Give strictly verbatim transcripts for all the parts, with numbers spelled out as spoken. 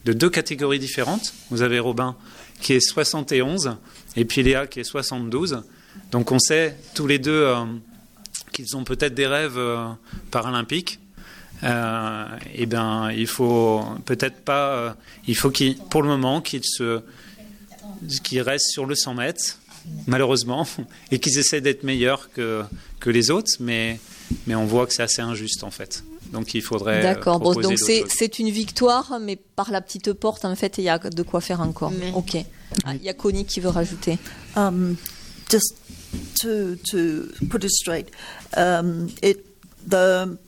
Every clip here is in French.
de deux catégories différentes. Vous avez Robin qui est soixante et onze et puis Léa qui est soixante-douze. Donc on sait tous les deux euh, qu'ils ont peut-être des rêves euh, paralympiques. Euh, et ben il faut peut-être pas euh, il faut qu'ils, pour le moment qu'ils se qu'ils restent sur le cent mètres malheureusement et qu'ils essaient d'être meilleurs que, que les autres, mais, mais on voit que c'est assez injuste en fait, donc il faudrait d'accord, bon, donc c'est, chose. c'est une victoire, mais par la petite porte en fait il y a de quoi faire encore. Mais... ok, il ah, y a Connie qui veut rajouter. um, just to, to put it straight, um, it, the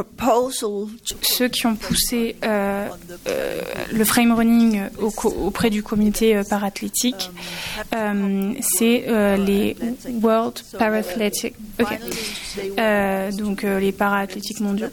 ceux qui ont poussé euh, euh, le frame running au, auprès du comité euh, parathlétique, euh, c'est euh, les World Parathletic, okay. euh, donc euh, les parathlétiques mondiaux.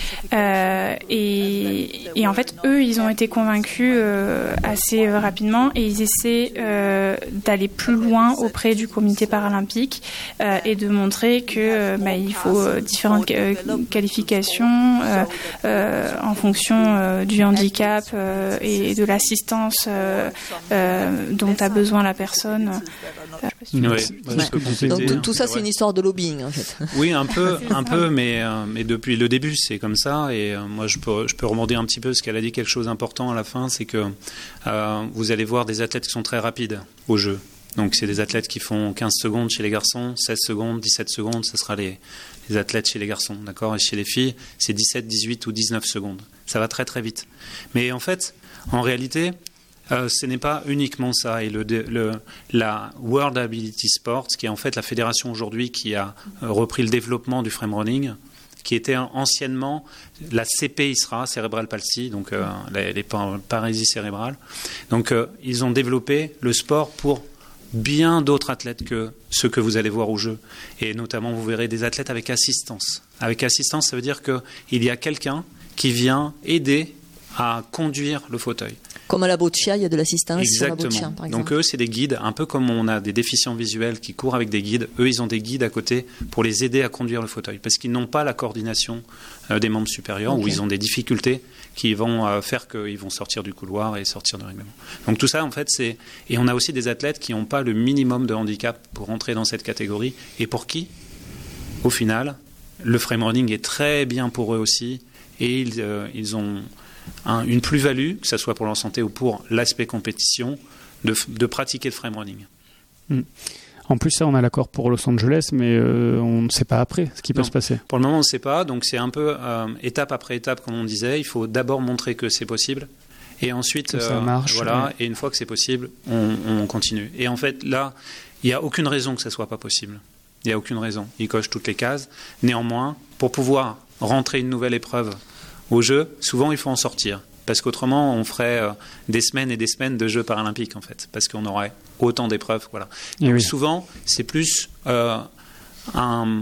Euh, et, et en fait, eux, ils ont été convaincus euh, assez euh, rapidement et ils essaient euh, d'aller plus loin auprès du comité paralympique euh, et de montrer que euh, bah, il faut euh, différentes euh, qualifications Euh, euh, en fonction euh, du handicap euh, et de l'assistance euh, euh, dont a besoin la personne. Euh, oui, ouais. Donc tout, tout ça, c'est une histoire de lobbying en fait. Oui, un peu, un peu, mais, euh, mais depuis le début, c'est comme ça. Et euh, moi, je peux, je peux rebondir un petit peu parce qu'elle a dit quelque chose d'important à la fin, c'est que euh, vous allez voir des athlètes qui sont très rapides au jeu. Donc c'est des athlètes qui font quinze secondes chez les garçons, seize secondes, dix-sept secondes, ce sera les, les athlètes chez les garçons, d'accord ? Et chez les filles, c'est dix-sept, dix-huit ou dix-neuf secondes. Ça va très très vite. Mais en fait, en réalité, euh, ce n'est pas uniquement ça. Et le, le, la World Ability Sports, qui est en fait la fédération aujourd'hui qui a repris le développement du frame running, qui était anciennement la C P I S R A, Cerebral Palsy, donc euh, les, les paralysies cérébrales. Donc euh, ils ont développé le sport pour bien d'autres athlètes que ceux que vous allez voir au jeu. Et notamment, vous verrez des athlètes avec assistance. Avec assistance, ça veut dire qu'il y a quelqu'un qui vient aider à conduire le fauteuil. Comme à la boccia, il y a de l'assistance. Exactement. Sur la boccia, par exemple. Donc eux, c'est des guides, un peu comme on a des déficients visuels qui courent avec des guides. Eux, ils ont des guides à côté pour les aider à conduire le fauteuil, parce qu'ils n'ont pas la coordination euh, des membres supérieurs, okay. Ou ils ont des difficultés qui vont euh, faire qu'ils vont sortir du couloir et sortir du règlement. Donc tout ça, en fait, c'est... Et on a aussi des athlètes qui n'ont pas le minimum de handicap pour entrer dans cette catégorie, et pour qui, au final, le frame running est très bien pour eux aussi, et ils, euh, ils ont... Un, une plus-value, que ce soit pour leur santé ou pour l'aspect compétition, de, de pratiquer le frame running. Mmh. En plus, ça, on a l'accord pour Los Angeles, mais euh, on ne sait pas après ce qui non. peut se passer. Pour le moment, on ne sait pas. Donc, c'est un peu euh, étape après étape, comme on disait. Il faut d'abord montrer que c'est possible. Et ensuite, que ça marche, euh, voilà. Ouais. Et une fois que c'est possible, on, on continue. Et en fait, là, il n'y a aucune raison que ça ne soit pas possible. Il n'y a aucune raison. Il coche toutes les cases. Néanmoins, pour pouvoir rentrer une nouvelle épreuve au jeu, souvent il faut en sortir, parce qu'autrement on ferait euh, des semaines et des semaines de jeux paralympiques en fait, parce qu'on aurait autant d'épreuves, voilà. Donc oui. Souvent c'est plus euh, un,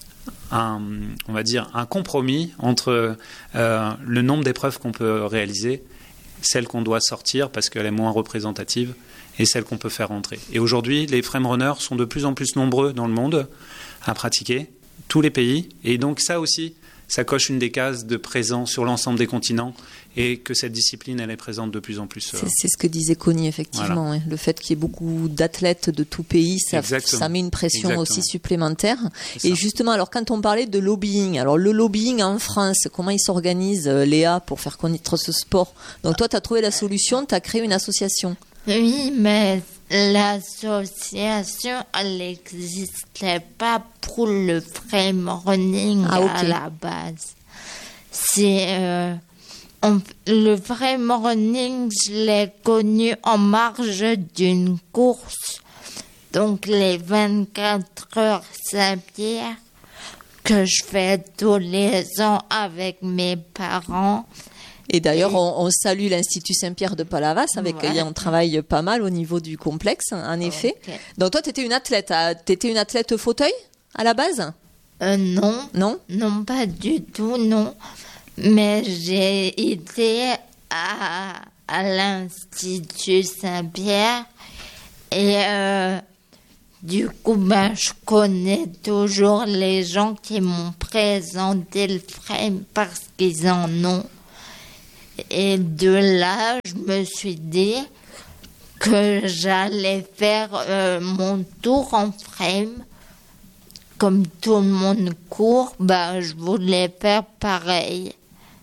un, on va dire un compromis entre euh, le nombre d'épreuves qu'on peut réaliser, celle qu'on doit sortir parce qu'elle est moins représentative, et celle qu'on peut faire rentrer. Et aujourd'hui, les frame runners sont de plus en plus nombreux dans le monde à pratiquer, tous les pays, et donc ça aussi, ça coche une des cases de présent sur l'ensemble des continents, et que cette discipline, elle est présente de plus en plus. Euh... C'est, c'est ce que disait Connie, effectivement. Voilà. Hein. Le fait qu'il y ait beaucoup d'athlètes de tout pays, ça, ça met une pression Exactement. Aussi supplémentaire. Et justement, alors quand on parlait de lobbying, alors le lobbying en France, comment il s'organise, Léa, pour faire connaître ce sport ? Donc toi, tu as trouvé la solution, tu as créé une association. Oui, mais l'association, elle n'existait pas pour le frame running ah, okay. à la base. C'est euh, on, le frame running, je l'ai connu en marge d'une course, donc les vingt-quatre heures Saint-Pierre que je fais tous les ans avec mes parents. Et d'ailleurs, on, on salue l'Institut Saint-Pierre de Palavas, avec qui ouais. on travaille pas mal au niveau du complexe, en effet. Okay. Donc toi, tu étais une athlète. Tu étais une athlète fauteuil, à la base ? euh, Non. Non ? Non, pas du tout, non. Mais j'ai été à, à l'Institut Saint-Pierre et euh, du coup, ben, je connais toujours les gens qui m'ont présenté le frame parce qu'ils en ont. Et de là, je me suis dit que j'allais faire euh, mon tour en frame. Comme tout le monde court, bah, je voulais faire pareil.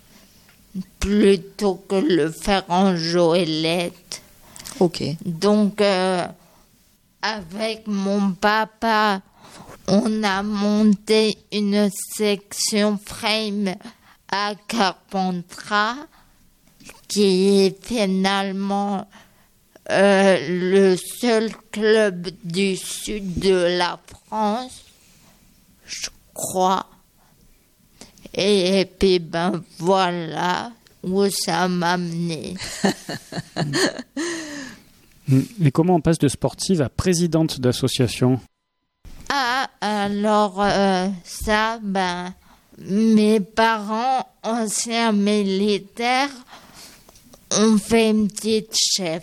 Plutôt que le faire en joëlette. Ok. Donc, euh, avec mon papa, on a monté une section frame à Carpentras, qui est finalement euh, le seul club du sud de la France, je crois. Et, et puis, ben voilà où ça m'a amené. Et comment on passe de sportive à présidente d'association ? Ah, alors euh, ça, ben, mes parents, anciens militaires, ont fait une petite chef.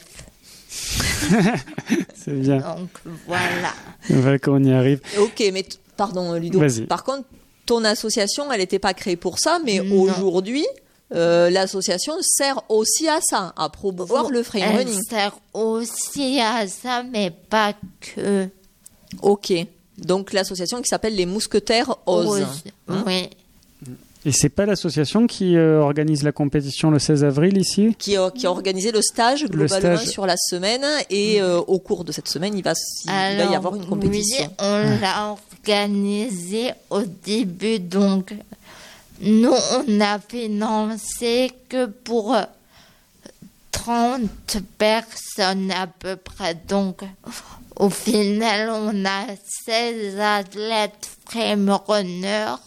C'est bien. Donc, voilà. On va qu'on y arrive. Ok, mais t- pardon Ludo. Vas-y. Par contre, ton association, elle n'était pas créée pour ça, mais Non. aujourd'hui, euh, l'association sert aussi à ça, à promouvoir le frame Elle running. sert aussi à ça, mais pas que. Ok. Donc l'association qui s'appelle les Mousquetaires Ose. Ose, Hein oui. Et c'est pas l'association qui euh, organise la compétition le seize avril ici ? Qui a, qui a organisé le stage globalement stage. sur la semaine et euh, au cours de cette semaine, il va, il va y avoir une compétition. Oui, on l'a organisé au début, donc nous, on n'a financé que pour trente personnes à peu près. Donc, au final, on a seize athlètes frame runners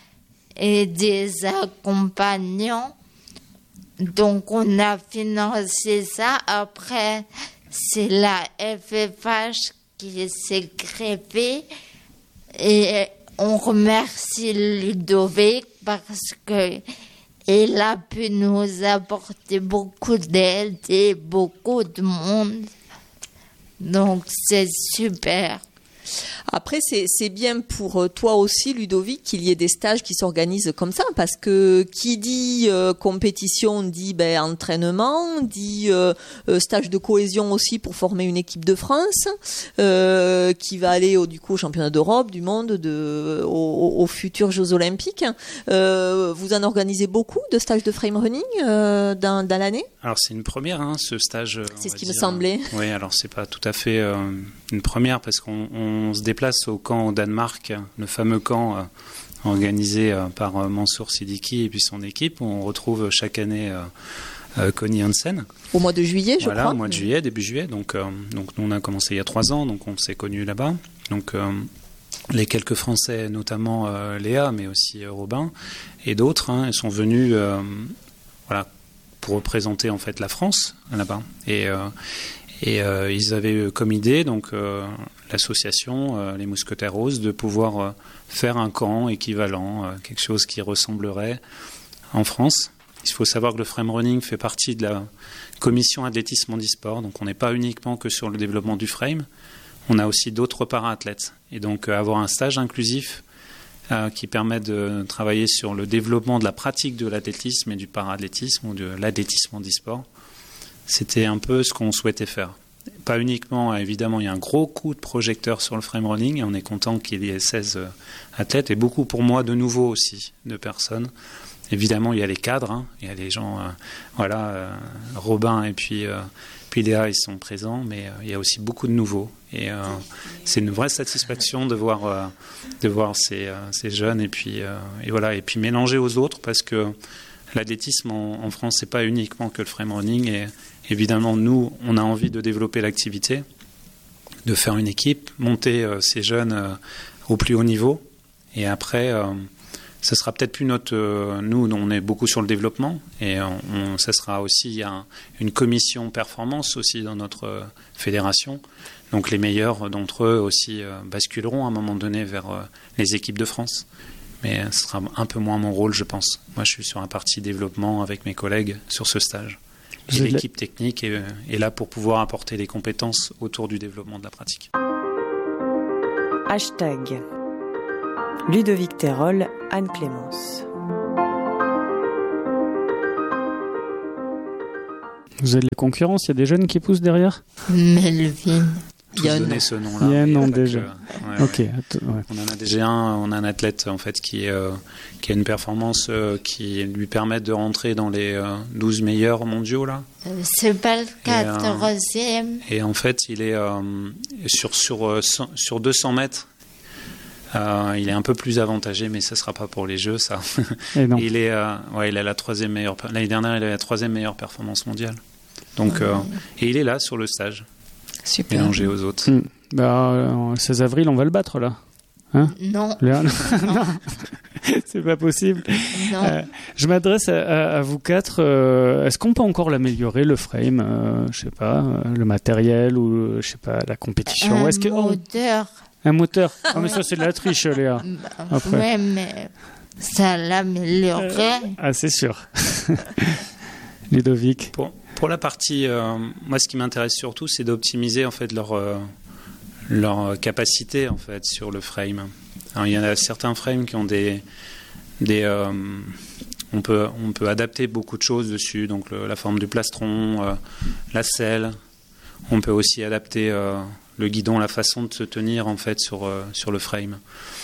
et des accompagnants. Donc, on a financé ça. Après, c'est la F F H qui s'est greffée. Et on remercie Ludovic parce que il a pu nous apporter beaucoup d'aide et beaucoup de monde. Donc, c'est super. Après, c'est, c'est bien pour toi aussi, Ludovic, qu'il y ait des stages qui s'organisent comme ça, parce que qui dit euh, compétition dit ben, entraînement, dit euh, euh, stage de cohésion aussi pour former une équipe de France, euh, qui va aller au, du coup au championnat d'Europe, du monde, de, aux, aux futurs Jeux Olympiques. Euh, vous en organisez beaucoup de stages de frame running euh, dans, dans l'année ? Alors c'est une première, hein, ce stage. C'est ce qui dire. me semblait. Oui, alors c'est pas tout à fait euh, une première parce qu'on on se déplace au camp au Danemark, le fameux camp euh, organisé euh, par euh, Mansour Siddiqui et puis son équipe. On retrouve chaque année euh, euh, Connie Hansen. Au mois de juillet, je voilà, crois. Voilà, au mois de juillet, début juillet. Donc, euh, donc nous on a commencé il y a trois ans, donc on s'est connus là-bas. Donc euh, les quelques Français, notamment euh, Léa, mais aussi euh, Robin et d'autres, hein, ils sont venus, euh, voilà. pour représenter en fait la France là-bas. Et, euh, et euh, ils avaient comme idée, donc euh, l'association, euh, les Mousquetaires Roses, de pouvoir euh, faire un camp équivalent, euh, quelque chose qui ressemblerait en France. Il faut savoir que le frame running fait partie de la commission athlétisme handisport, donc on n'est pas uniquement que sur le développement du frame, on a aussi d'autres para-athlètes. Et donc euh, avoir un stage inclusif Euh, qui permet de travailler sur le développement de la pratique de l'athlétisme et du para-athlétisme ou de l'athlétisme handisport. C'était un peu ce qu'on souhaitait faire. Pas uniquement, évidemment, il y a un gros coup de projecteur sur le frame running et on est content qu'il y ait seize euh, athlètes et beaucoup pour moi de nouveaux aussi, de personnes. Évidemment, il y a les cadres, hein, il y a les gens, euh, voilà, euh, Robin et puis, euh, puis Léa, ils sont présents, mais euh, il y a aussi beaucoup de nouveaux. Et euh, c'est une vraie satisfaction de voir, euh, de voir ces, euh, ces jeunes et puis, euh, et voilà, et puis mélanger aux autres parce que l'athlétisme en, en France, c'est pas uniquement que le frame running. Et évidemment, nous, on a envie de développer l'activité, de faire une équipe, monter euh, ces jeunes euh, au plus haut niveau. Et après, euh, ça sera peut-être plus notre... Euh, nous, on est beaucoup sur le développement et on, on, ça sera aussi un, une commission performance aussi dans notre euh, fédération. Donc les meilleurs d'entre eux aussi euh, basculeront à un moment donné vers euh, les équipes de France. Mais ce sera un peu moins mon rôle, je pense. Moi, je suis sur un parti développement avec mes collègues sur ce stage. Et l'équipe technique est, est là pour pouvoir apporter les compétences autour du développement de la pratique. Hashtag Ludovic Terol, Anne Clémence. Vous avez les concurrences, il y a des jeunes qui poussent derrière? Melvin. Il y a donné ce nom-là. Il y a un nom déjà. Euh, ouais, ok. Ouais. On en a déjà un. On a un athlète en fait qui euh, qui a une performance euh, qui lui permet de rentrer dans les euh, douze meilleurs mondiaux là. Euh, c'est pas le quatorzième. Et, euh, et en fait, il est euh, sur sur euh, cent, sur deux cents mètres. Euh, il est un peu plus avantagé, mais ça sera pas pour les Jeux, ça. Et non. il est, euh, ouais, il a la troisième meilleure. L'année dernière, il a la troisième meilleure performance mondiale. Donc, euh, et il est là sur le stage. Super. Mélangé aux autres. Mmh. Bah, euh, le seize avril, on va le battre là. Hein non. Léa, non. non. C'est pas possible. Non. Euh, je m'adresse à, à, à vous quatre. Euh, est-ce qu'on peut encore l'améliorer, le frame, euh, je sais pas, euh, le matériel ou je sais pas, la compétition? Un Est-ce que, moteur. Oh, un moteur. Ah, mais ça c'est de la triche, Léa. Après. Ouais, mais ça l'améliorerait. Euh, ah, c'est sûr. Ludovic. Pour, pour la partie, euh, moi, ce qui m'intéresse surtout, c'est d'optimiser en fait leur euh, leur capacité en fait sur le frame. Alors, il y en a certains frames qui ont des des euh, on peut on peut adapter beaucoup de choses dessus, donc le, la forme du plastron, euh, la selle. On peut aussi adapter euh, le guidon, la façon de se tenir en fait sur euh, sur le frame.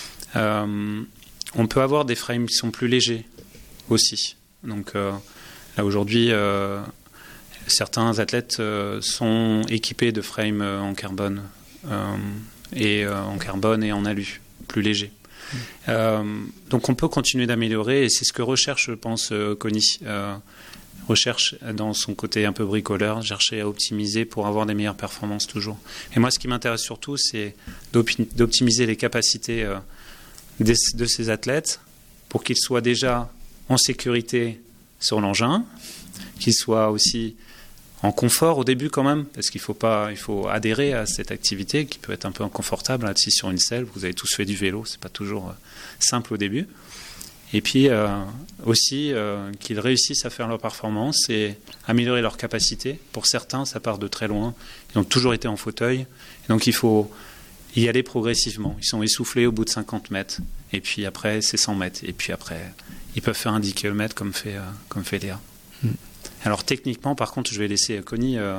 Euh, on peut avoir des frames qui sont plus légers aussi. Donc euh, là aujourd'hui, euh, certains athlètes euh, sont équipés de frames euh, en carbone euh, et euh, en carbone et en alu, plus légers. Mmh. Euh, donc on peut continuer d'améliorer et c'est ce que recherche, je pense, euh, Connie. Euh, recherche dans son côté un peu bricoleur, chercher à optimiser pour avoir des meilleures performances toujours. Et moi, ce qui m'intéresse surtout, c'est d'optimiser les capacités euh, de ces athlètes pour qu'ils soient déjà en sécurité sur l'engin, qu'ils soient aussi en confort au début quand même, parce qu'il faut pas, il faut adhérer à cette activité qui peut être un peu inconfortable, assis sur une selle. Vous avez tous fait du vélo, c'est pas toujours euh, simple au début. Et puis euh, aussi euh, qu'ils réussissent à faire leur performance et améliorer leur capacité. Pour certains, ça part de très loin. Ils ont toujours été en fauteuil. Et donc il faut y aller progressivement. Ils sont essoufflés au bout de cinquante mètres. Et puis après, c'est cent mètres. Et puis après, ils peuvent faire un dix kilomètres comme fait, euh, comme fait Léa. Mm. Alors techniquement, par contre, je vais laisser Connie euh,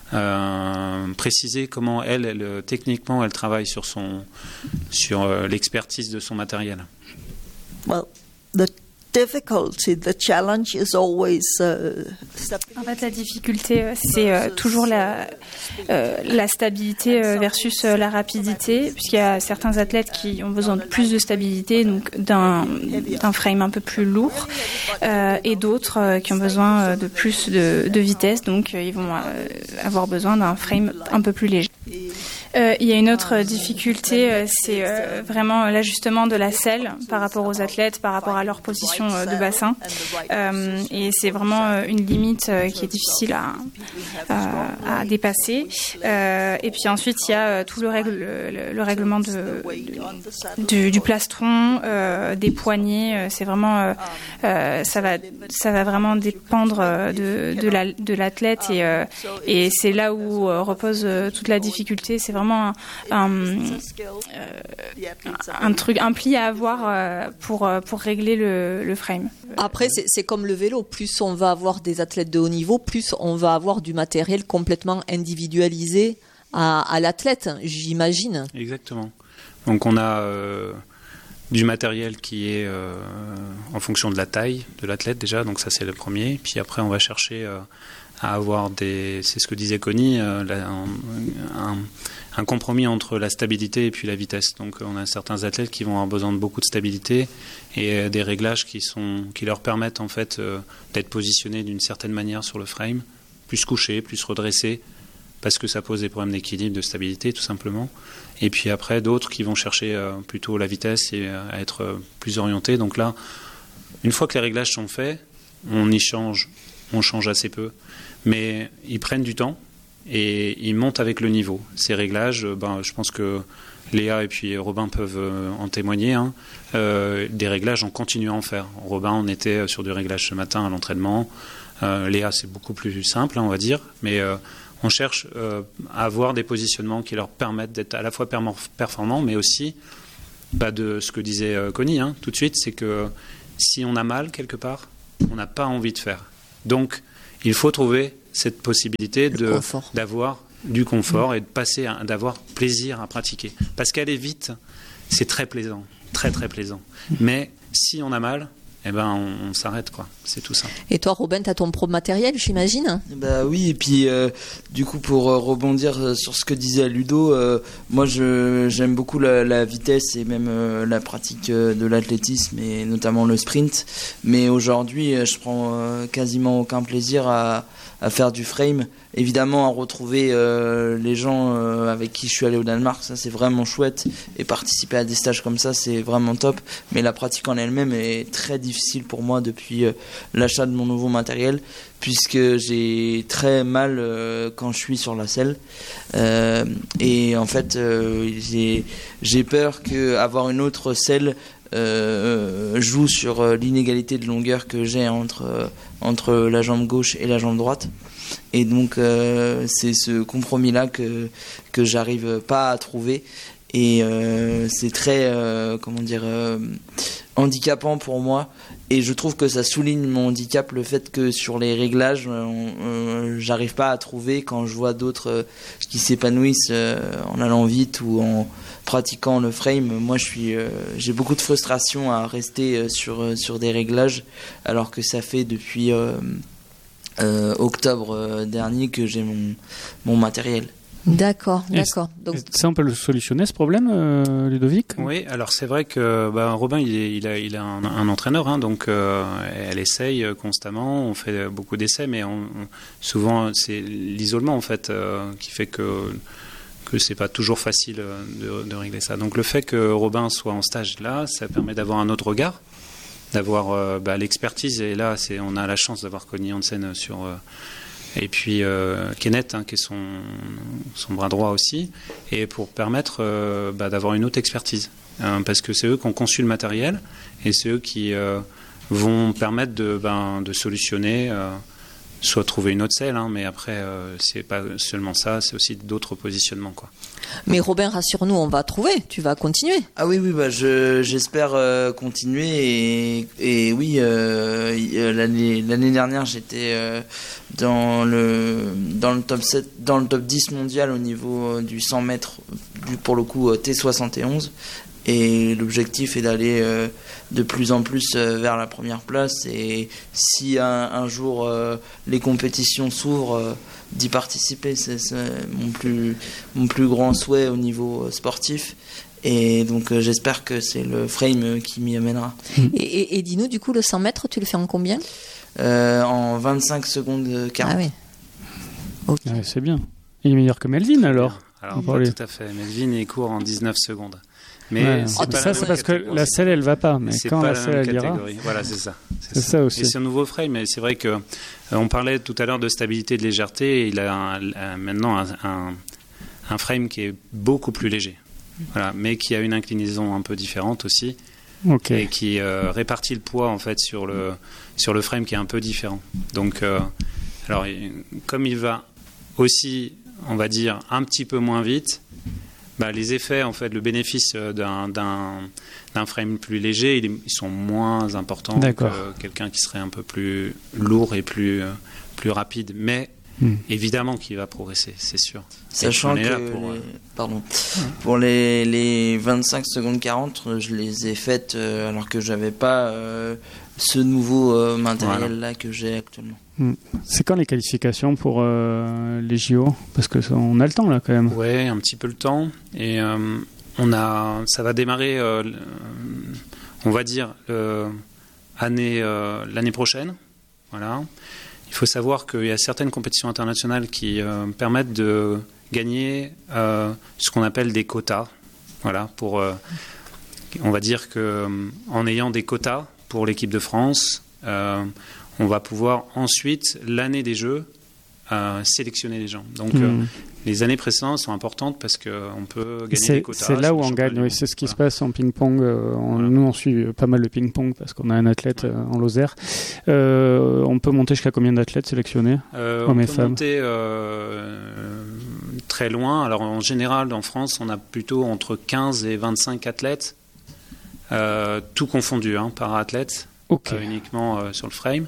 euh, préciser comment elle, elle, techniquement, elle travaille sur, son, sur euh, l'expertise de son matériel. Well. The difficulty, the challenge is always. Uh, en fait, la difficulté, c'est euh, toujours la euh, la stabilité euh, versus euh, la rapidité, puisqu'il y a certains athlètes qui ont besoin de plus de stabilité, donc d'un d'un frame un peu plus lourd, euh, et d'autres euh, qui ont besoin de plus de, de vitesse, donc euh, ils vont euh, avoir besoin d'un frame un peu plus léger. Euh, il y a une autre difficulté, euh, c'est euh, vraiment l'ajustement de la selle par rapport aux athlètes, par rapport à leur position euh, de bassin. Euh, et c'est vraiment euh, une limite euh, qui est difficile à, à, à dépasser. Euh, et puis ensuite, il y a euh, tout le, règle, le, le règlement de, de, du, du plastron, euh, des poignées. Euh, c'est vraiment, euh, euh, ça va, ça va vraiment dépendre de, de, la, de l'athlète. Et, euh, et c'est là où euh, repose euh, toute la difficulté. C'est vraiment un, un, euh, un truc, un pli à avoir euh, pour, pour régler le, le frame. Après, c'est, c'est comme le vélo. Plus on va avoir des athlètes de haut niveau, plus on va avoir du matériel complètement individualisé à, à l'athlète, j'imagine. Exactement. Donc on a euh, du matériel qui est euh, en fonction de la taille de l'athlète déjà, donc ça c'est le premier. Puis après on va chercher euh, à avoir des, c'est ce que disait Connie, euh, la, un, un, un compromis entre la stabilité et puis la vitesse. Donc on a certains athlètes qui vont avoir besoin de beaucoup de stabilité et des réglages qui sont qui leur permettent en fait euh, d'être positionnés d'une certaine manière sur le frame, plus couché, plus redressé, parce que ça pose des problèmes d'équilibre, de stabilité tout simplement. Et puis après d'autres qui vont chercher euh, plutôt la vitesse et euh, à être euh, plus orientés. Donc là, une fois que les réglages sont faits, on y change, on change assez peu, mais ils prennent du temps. Et ils montent avec le niveau. Ces réglages, ben, je pense que Léa et puis Robin peuvent en témoigner. Hein. Euh, des réglages, on continue à en faire. Robin, on était sur du réglage ce matin à l'entraînement. Euh, Léa, c'est beaucoup plus simple, hein, on va dire. Mais euh, on cherche euh, à avoir des positionnements qui leur permettent d'être à la fois performants, mais aussi bah, de ce que disait euh, Connie, hein, tout de suite, c'est que si on a mal quelque part, on n'a pas envie de faire. Donc, il faut trouver cette possibilité de, d'avoir du confort et de passer à, d'avoir plaisir à pratiquer. Parce qu'aller vite, c'est très plaisant, très très plaisant. Mais si on a mal, eh ben on, on s'arrête, quoi. C'est tout ça. Et toi, Robin, tu as ton propre matériel, j'imagine ? Bah oui, et puis euh, du coup, pour euh, rebondir sur ce que disait Ludo, euh, moi je, j'aime beaucoup la, la vitesse et même euh, la pratique euh, de l'athlétisme et notamment le sprint. Mais aujourd'hui, euh, je prends euh, quasiment aucun plaisir à, à faire du frame. Évidemment, à retrouver euh, les gens euh, avec qui je suis allé au Danemark, ça c'est vraiment chouette. Et participer à des stages comme ça, c'est vraiment top. Mais la pratique en elle-même est très difficile pour moi depuis euh, l'achat de mon nouveau matériel, puisque j'ai très mal euh, quand je suis sur la selle. Euh, et en fait, euh, j'ai, j'ai peur qu'avoir une autre selle euh, joue sur euh, l'inégalité de longueur que j'ai entre, euh, entre la jambe gauche et la jambe droite. Et donc euh, c'est ce compromis-là que, que j'arrive pas à trouver. Et euh, c'est très euh, comment dire euh, handicapant pour moi. Et je trouve que ça souligne mon handicap, le fait que sur les réglages, on, on, j'arrive pas à trouver quand je vois d'autres euh, qui s'épanouissent euh, en allant vite ou en pratiquant le frame. Moi, je suis, euh, j'ai beaucoup de frustration à rester euh, sur, euh, sur des réglages, alors que ça fait depuis euh, euh, octobre euh, dernier que j'ai mon, mon matériel. D'accord, d'accord. Donc... Ça, on peut le solutionner, ce problème, euh, Ludovic ? Oui, alors c'est vrai que bah, Robin, il, est, il a, il a un, un entraîneur, hein, donc euh, elle essaye constamment, on fait beaucoup d'essais, mais on, on, souvent c'est l'isolement en fait euh, qui fait que que c'est pas toujours facile de, de régler ça. Donc le fait que Robin soit en stage là, ça permet d'avoir un autre regard, d'avoir euh, bah, l'expertise, et là c'est, on a la chance d'avoir Conny Hansen sur... Euh, et puis euh, Kenneth, hein, qui est son, son bras droit aussi, et pour permettre euh, bah, d'avoir une autre expertise. Hein, parce que c'est eux qui ont conçu le matériel, et c'est eux qui euh, vont permettre de, ben, de solutionner, euh, soit trouver une autre selle, hein, mais après, euh, c'est pas seulement ça, c'est aussi d'autres positionnements, quoi. Mais Robin, rassure-nous, on va trouver, tu vas continuer. Ah oui, oui, bah je, j'espère euh, continuer, et, et oui, euh, l'année, l'année dernière, j'étais euh, dans, le, dans, le top sept, dans le top dix mondial au niveau du cent mètres, du, pour le coup T soixante et onze, et l'objectif est d'aller euh, de plus en plus euh, vers la première place, et si un, un jour euh, les compétitions s'ouvrent, euh, d'y participer, c'est, c'est mon plus, mon plus grand souhait au niveau sportif. Et donc euh, j'espère que c'est le frame qui m'y amènera. Et, et, et dis-nous, du coup, le cent mètres, tu le fais en combien ? euh, En vingt-cinq secondes quarante. Ah oui. Okay. Ouais, c'est bien. Il est meilleur que Melvin alors. Alors pas tout à fait. Melvin il court en dix-neuf secondes. Mais ouais, c'est ça, c'est parce que la selle elle va pas, mais c'est quand pas la selle elle ira. Voilà, c'est ça. C'est, c'est ça. ça aussi. Et c'est un nouveau frame, mais c'est vrai que euh, on parlait tout à l'heure de stabilité et de légèreté. Et il a un, un, maintenant un, un, un frame qui est beaucoup plus léger, voilà, mais qui a une inclinaison un peu différente aussi, okay. Et qui euh, répartit le poids en fait sur le sur le frame qui est un peu différent. Donc, euh, alors comme il va aussi, on va dire, un petit peu moins vite. Bah, les effets, en fait, le bénéfice d'un, d'un, d'un frame plus léger, ils, ils sont moins importants D'accord. que quelqu'un qui serait un peu plus lourd et plus, euh, plus rapide. Mais hmm. évidemment qu'il va progresser, c'est sûr. Sachant que pour, les, pardon, pour les, les vingt-cinq secondes quarante, je les ai faites euh, alors que j'avais pas euh, ce nouveau euh, matériel-là voilà. que j'ai actuellement. C'est quand les qualifications pour euh, les J O ? Parce que ça, on a le temps là quand même. Ouais, un petit peu le temps. Et euh, on a, ça va démarrer, euh, on va dire, euh, année, euh, l'année prochaine. Voilà. Il faut savoir qu'il y a certaines compétitions internationales qui euh, permettent de gagner euh, ce qu'on appelle des quotas. Voilà. Pour, euh, on va dire que en ayant des quotas pour l'équipe de France. Euh, on va pouvoir ensuite, l'année des Jeux, euh, sélectionner les gens. Donc, mmh. euh, les années précédentes sont importantes parce qu'on peut gagner c'est, des quotas. C'est là où on gagne, oui, c'est ce qui voilà. se passe en ping-pong. Euh, on, voilà. Nous, on suit pas mal le ping-pong parce qu'on a un athlète euh, en Lozère. Euh, on peut monter jusqu'à combien d'athlètes sélectionnés, euh, hommes et femmes ? On peut monter euh, très loin. Alors, en général, en France, on a plutôt entre quinze et vingt-cinq athlètes, euh, tout confondu, hein, par athlète, okay. pas uniquement euh, sur le frame.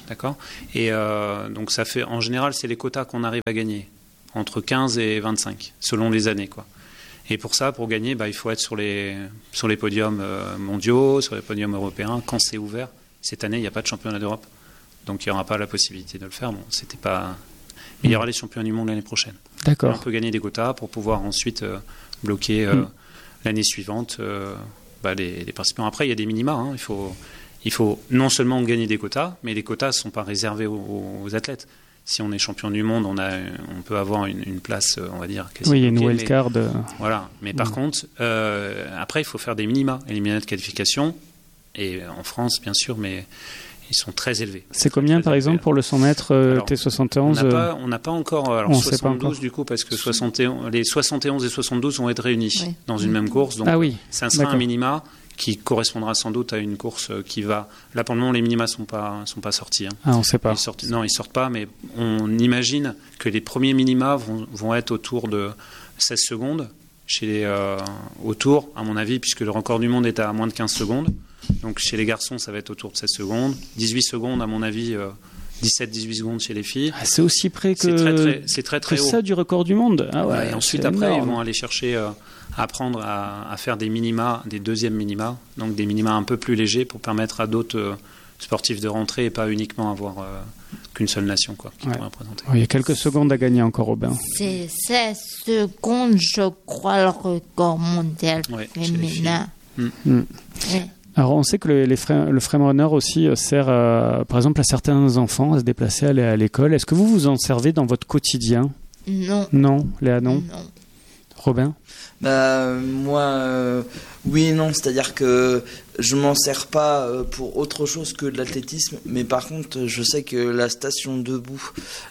d'accord. Et euh, donc ça fait, en général, c'est les quotas qu'on arrive à gagner, entre quinze et vingt-cinq, selon les années, quoi. Et pour ça, pour gagner, bah, il faut être sur les, sur les podiums euh, mondiaux, sur les podiums européens, quand c'est ouvert. Cette année, il n'y a pas de championnat d'Europe, donc il n'y aura pas la possibilité de le faire. Bon, c'était pas... Mais il y aura les championnats du monde l'année prochaine. D'accord. Et on peut gagner des quotas pour pouvoir ensuite euh, bloquer euh, mm. l'année suivante euh, bah, les, les participants. Après, il y a des minima. Hein. Il faut, il faut non seulement gagner des quotas, mais les quotas ne sont pas réservés aux, aux athlètes. Si on est champion du monde, on, a, on peut avoir une, une place, on va dire... Oui, il y a une wildcard. Mais, voilà. Mais par mmh. contre, euh, après, il faut faire des minima. Et les minima de qualification, et en France, bien sûr, mais ils sont très élevés. C'est combien, par exemple, pour le cent mètres euh, T soixante et onze? On n'a pas, pas encore... Alors, on soixante-douze, pas encore. Du coup, parce que soixante et onze, les soixante et onze et soixante-douze vont être réunis oui. dans une même course. Donc, ah oui. ça sera D'accord. un minima qui correspondra sans doute à une course qui va... Là, pour le moment, les minima ne sont pas, sont pas sortis. Hein. Ah, on ne sait pas. Ils sortent... Non, ils ne sortent pas, mais on imagine que les premiers minima vont, vont être autour de seize secondes, chez les, euh, autour, à mon avis, puisque le record du monde est à moins de quinze secondes. Donc, chez les garçons, ça va être autour de seize secondes. dix-huit secondes, à mon avis... Euh, dix-sept dix-huit secondes chez les filles. Ah, c'est aussi près que, c'est très, très, c'est très, très que haut. Ça du record du monde. Ah ouais, ouais, et ensuite, après, énorme. Ils vont aller chercher... Euh, apprendre à, à faire des minima, des deuxièmes minima, donc des minima un peu plus légers pour permettre à d'autres euh, sportifs de rentrer et pas uniquement avoir euh, qu'une seule nation quoi, qui ouais. pourrait représenter. Il y a quelques secondes à gagner encore, Robin. C'est seize secondes, je crois, le record mondial ouais, féminin. Mmh. Mmh. Ouais. Alors, on sait que le, les frame, le frame runner aussi sert, à, par exemple, à certains enfants à se déplacer, à aller à l'école. Est-ce que vous vous en servez dans votre quotidien? Non. Non, Léa, non. Non. Robin? Bah, moi, euh, oui et non. C'est-à-dire que je m'en sers pas pour autre chose que de l'athlétisme. Mais par contre, je sais que la station debout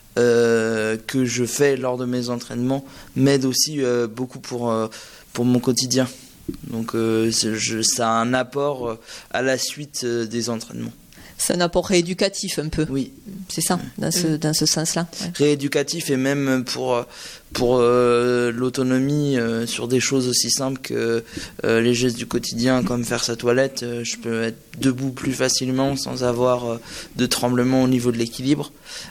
euh, que je fais lors de mes entraînements m'aide aussi euh, beaucoup pour, euh, pour mon quotidien. Donc, euh, je, ça a un apport à la suite euh, des entraînements. C'est un apport rééducatif un peu. Oui. C'est ça, dans ce, dans ce sens-là. Ouais. Rééducatif et même pour, pour euh, l'autonomie euh, sur des choses aussi simples que euh, les gestes du quotidien, comme faire sa toilette. Euh, je peux être debout plus facilement sans avoir euh, de tremblement au niveau de l'équilibre.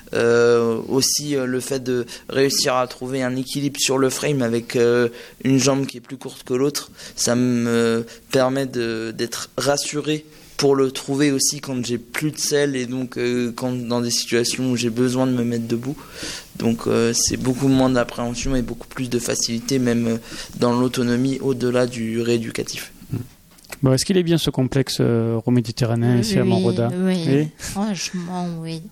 Euh, aussi, euh, le fait de réussir à trouver un équilibre sur le frame avec euh, une jambe qui est plus courte que l'autre, ça me permet de, d'être rassuré pour le trouver aussi quand j'ai plus de selle et donc euh, quand dans des situations où j'ai besoin de me mettre debout. Donc euh, c'est beaucoup moins d'appréhension et beaucoup plus de facilité même euh, dans l'autonomie au-delà du rééducatif. Bon, est-ce qu'il est bien ce complexe euh, euro-méditerranéen ici oui, à Montroda? Oui, oui, franchement oui.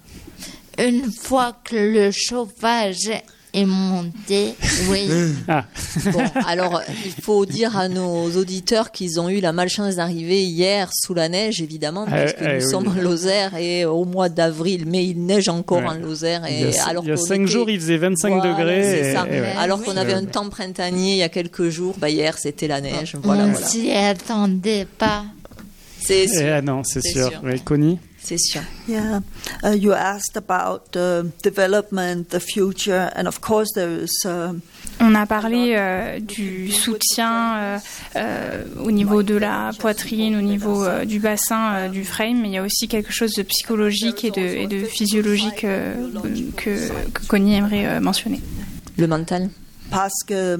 Une fois que le chauffage est monté, oui. Ah. Bon, alors il faut dire à nos auditeurs qu'ils ont eu la malchance d'arriver hier sous la neige, évidemment, parce que euh, nous euh, sommes oui. en Lozère et au mois d'avril, mais il neige encore ouais. en Lozère. Et il y a, alors il y a cinq était... jours, il faisait vingt-cinq voilà, degrés. C'est et, ça. Et ouais. Alors qu'on avait un temps printanier il y a quelques jours, bah hier c'était la neige. Voilà, On voilà. s'y attendait pas. C'est sûr. Eh, ah non, c'est, c'est sûr. sûr. Oui, Connie? C'est sûr. Yeah, uh, you asked about the development, the future, and of course there is. Uh, On a parlé euh, du soutien euh, euh, au niveau de la poitrine, au niveau euh, du bassin, euh, du frame, mais il y a aussi quelque chose de psychologique et de, et de physiologique euh, que, que Connie aimerait euh, mentionner. Le mental. Parce que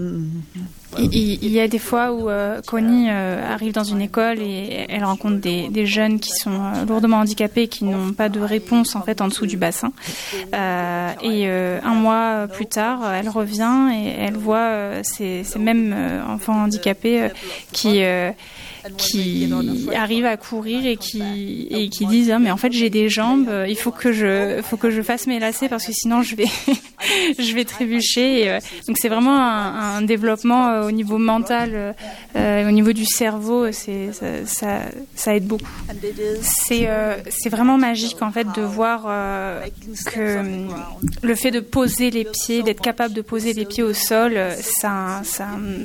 il, il y a des fois où euh, Connie euh, arrive dans une école et elle rencontre des, des jeunes qui sont euh, lourdement handicapés, qui n'ont pas de réponse en fait en dessous du bassin. Euh, et euh, un mois plus tard, elle revient et elle voit euh, ces, ces mêmes euh, enfants handicapés euh, qui euh, qui arrivent à courir et qui et qui disent ah, mais en fait j'ai des jambes, il faut que je faut que je fasse mes lacets parce que sinon je vais je vais trébucher. Et, euh, donc c'est vraiment un, un développement euh, au niveau mental, euh, au niveau du cerveau, c'est ça, ça, ça aide beaucoup. C'est euh, c'est vraiment magique en fait de voir euh, que le fait de poser les pieds, d'être capable de poser les pieds au sol, ça ça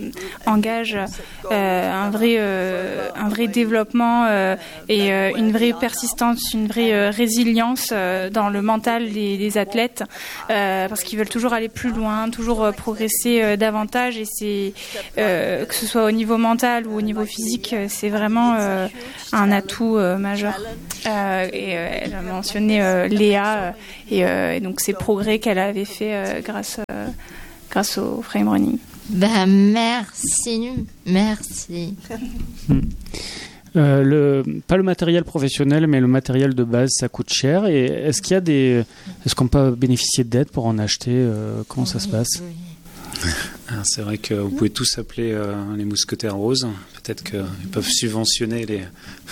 engage euh, un vrai euh, un vrai développement euh, et euh, une vraie persistance, une vraie euh, résilience euh, dans le mental des, des athlètes, euh, parce qu'il qui veulent toujours aller plus loin, toujours euh, progresser euh, davantage, et c'est euh, que ce soit au niveau mental ou au niveau physique, euh, c'est vraiment euh, un atout euh, majeur. Euh, et euh, elle a mentionné euh, Léa euh, et, euh, et donc ces progrès qu'elle avait fait euh, grâce euh, grâce au frame running. Ben merci, merci. Euh, le, pas le matériel professionnel, mais le matériel de base, ça coûte cher. Et est-ce qu'il y a des, est-ce qu'on peut bénéficier d'aide pour en acheter euh, Comment ça se passe? C'est vrai que vous pouvez tous appeler euh, les mousquetaires roses. Peut-être qu'ils peuvent subventionner les.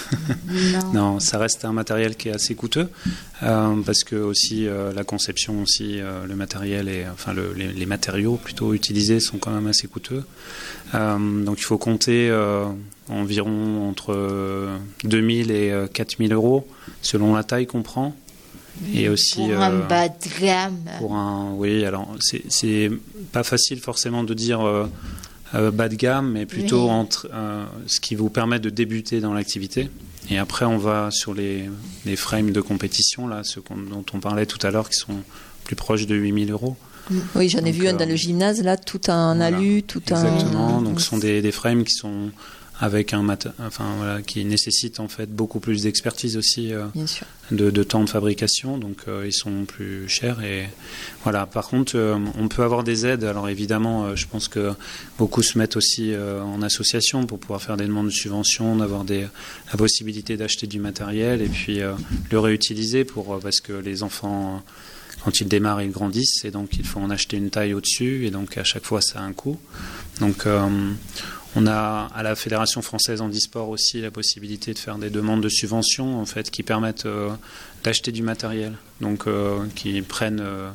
non. non, ça reste un matériel qui est assez coûteux euh, parce que aussi euh, la conception aussi, euh, le matériel et enfin le, les, les matériaux plutôt utilisés sont quand même assez coûteux. Euh, donc il faut compter euh, environ entre deux mille et quatre mille euros selon la taille qu'on prend. Et aussi pour un euh, bas de gamme. Pour un, oui, alors c'est, c'est pas facile forcément de dire euh, euh, bas de gamme, mais plutôt oui. entre euh, ce qui vous permet de débuter dans l'activité. Et après, on va sur les, les frames de compétition, là, ceux dont on parlait tout à l'heure, qui sont plus proches de huit mille euros. Oui, j'en ai donc, vu un dans euh, le gymnase, là, tout en voilà, alu, tout exactement, un. Exactement, donc ce sont des, des frames qui sont. Avec un mat- enfin voilà, qui nécessite en fait beaucoup plus d'expertise aussi, euh, de, de temps de fabrication, donc euh, ils sont plus chers et voilà. Par contre, euh, on peut avoir des aides. Alors évidemment, euh, je pense que beaucoup se mettent aussi euh, en association pour pouvoir faire des demandes de subventions, d'avoir des la possibilité d'acheter du matériel et puis euh, le réutiliser pour parce que les enfants quand ils démarrent, ils grandissent et donc il faut en acheter une taille au-dessus et donc à chaque fois ça a un coût. Donc euh, on a à la Fédération française handisport aussi la possibilité de faire des demandes de subventions en fait qui permettent euh, d'acheter du matériel, donc euh, qui prennent euh,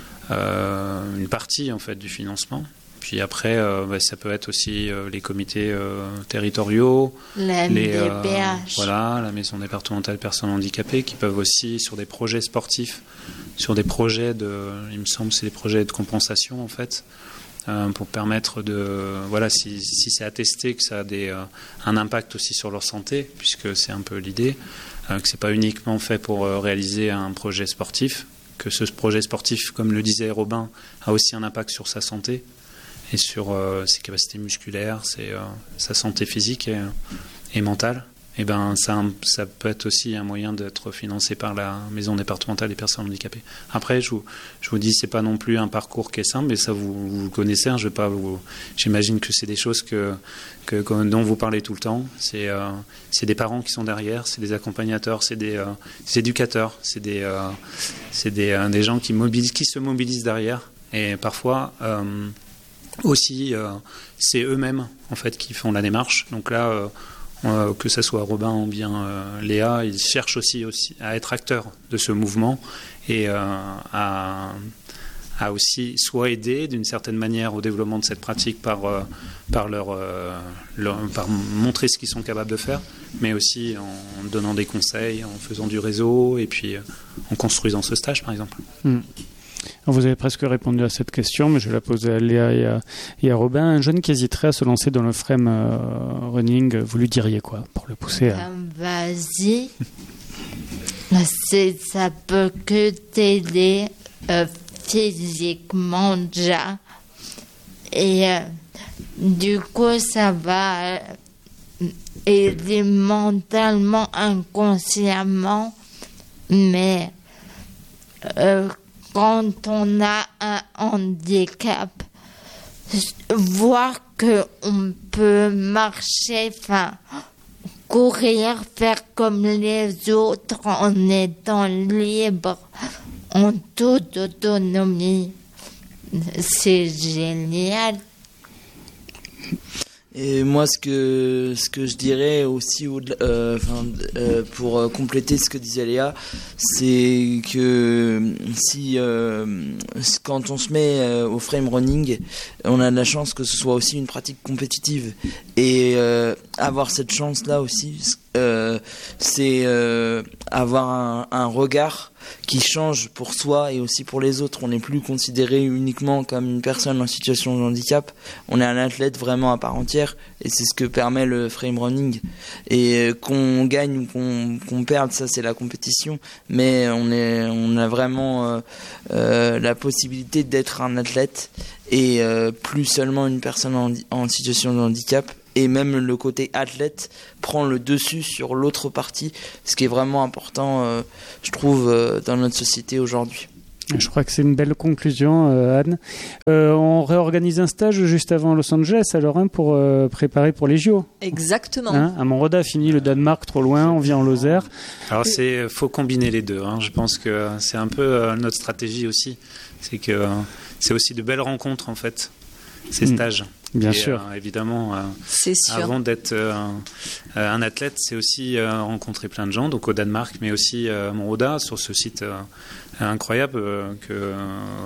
euh, une partie en fait du financement. Puis après, euh, bah, ça peut être aussi euh, les comités euh, territoriaux, la les, euh, voilà, la maison départementale personnes handicapées qui peuvent aussi sur des projets sportifs, sur des projets de, il me semble, c'est des projets de compensation en fait. Euh, pour permettre de voilà si, si c'est attesté que ça a des, euh, un impact aussi sur leur santé puisque c'est un peu l'idée euh, que c'est pas uniquement fait pour euh, réaliser un projet sportif, que ce projet sportif comme le disait Robin a aussi un impact sur sa santé et sur euh, ses capacités musculaires, c'est, euh, sa santé physique et, et mentale. Et ben ça, ça peut être aussi un moyen d'être financé par la maison départementale des personnes handicapées. Après, je vous, je vous dis, c'est pas non plus un parcours qui est simple, mais ça vous, vous connaissez. Hein, je vais pas vous, j'imagine que c'est des choses que, que, que dont vous parlez tout le temps. C'est, euh, c'est des parents qui sont derrière, c'est des accompagnateurs, c'est des, euh, des éducateurs, c'est des, euh, c'est des, euh, des gens qui mobilisent, qui se mobilisent derrière. Et parfois euh, aussi, euh, c'est eux-mêmes en fait qui font la démarche. Donc là. Euh, Euh, que ce soit Robin ou bien euh, Léa, ils cherchent aussi, aussi à être acteurs de ce mouvement et euh, à, à aussi soit aider d'une certaine manière au développement de cette pratique par, euh, par, leur, euh, leur, par montrer ce qu'ils sont capables de faire, mais aussi en donnant des conseils, en faisant du réseau et puis euh, en construisant ce stage par exemple. Mmh. Vous avez presque répondu à cette question, mais je vais la poser à Léa et à, et à Robin. Un jeune qui hésiterait à se lancer dans le frame euh, running, vous lui diriez quoi pour le pousser à... Vas-y, c'est, ça peut que t'aider euh, physiquement déjà. Et euh, du coup, ça va aider mentalement, inconsciemment, mais... Euh, quand on a un handicap, voir qu'on peut marcher, enfin, courir, faire comme les autres en étant libre, en toute autonomie, c'est génial. Et moi, ce que ce que je dirais aussi, euh, enfin, euh, pour euh, compléter ce que disait Léa, c'est que si euh, quand on se met euh, au frame running, on a de la chance que ce soit aussi une pratique compétitive. Et euh, avoir cette chance-là aussi, euh, c'est euh, avoir un, un regard qui change pour soi et aussi pour les autres. On n'est plus considéré uniquement comme une personne en situation de handicap, on est un athlète vraiment à part entière, et c'est ce que permet le frame running. Et qu'on gagne ou qu'on, qu'on perde, ça c'est la compétition, mais on, est, on a vraiment euh, euh, la possibilité d'être un athlète et euh, plus seulement une personne en, en situation de handicap. Et même le côté athlète prend le dessus sur l'autre partie, ce qui est vraiment important, euh, je trouve, euh, dans notre société aujourd'hui. Je crois que c'est une belle conclusion, euh, Anne. Euh, on réorganise un stage juste avant Los Angeles, alors, hein, pour euh, préparer pour les J O. Exactement. Hein, à Montroda, fini le Danemark, trop loin, on vient en Lozère. Alors, il faut combiner les deux. Hein. Je pense que c'est un peu euh, notre stratégie aussi. C'est que euh, c'est aussi de belles rencontres, en fait, ces mmh. stages. Bien et, sûr. Euh, évidemment, euh, c'est sûr. Avant d'être euh, un athlète, c'est aussi euh, rencontrer plein de gens, donc au Danemark, mais aussi euh, à Montroda, sur ce site euh, incroyable euh, que, euh,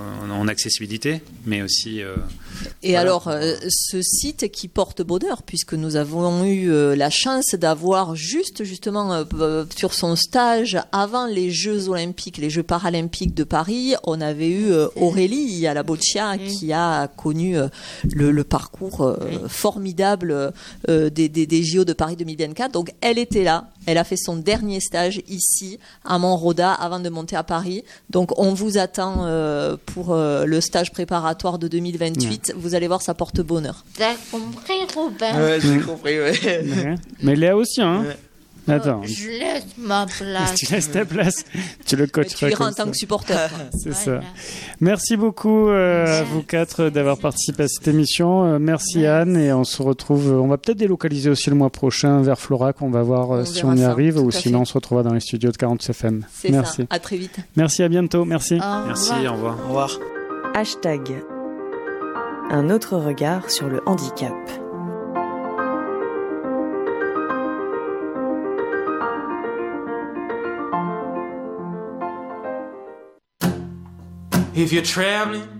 en accessibilité, mais aussi... Euh, et voilà. alors, euh, ce site qui porte bonheur, puisque nous avons eu euh, la chance d'avoir juste, justement, euh, sur son stage, avant les Jeux Olympiques, les Jeux Paralympiques de Paris, on avait eu euh, Aurélie à la Boccia, mmh. qui a connu euh, le, le parcours euh, mmh. formidable euh, des, des, des J O de Paris deux mille vingt-quatre. Donc, elle était là. Elle a fait son dernier stage ici, à Montroda, avant de monter à Paris. Donc, on vous attend euh, pour euh, le stage préparatoire de deux mille vingt-huit. Ouais. Vous allez voir, ça porte bonheur. T'as compris, Robin? Ouais, j'ai compris, ouais. ouais. Mais Léa aussi, hein. Ouais. Attends. Je laisse ma place. Tu laisses ta place. Tu le coaches. Tu iras en tant que supporter. C'est voilà. ça. Merci beaucoup euh, à vous quatre d'avoir participé à cette émission. Euh, merci Anne, et on se retrouve. On va peut-être délocaliser aussi le mois prochain vers Florac. On va voir euh, on si on y ça, arrive, ou sinon fait. on se retrouvera dans les studios de quarante F M. C'est merci. Ça. À très vite. Merci, à bientôt. Merci. Au merci. Au revoir. Au revoir. Hashtag. Un autre regard sur le handicap. If you're traveling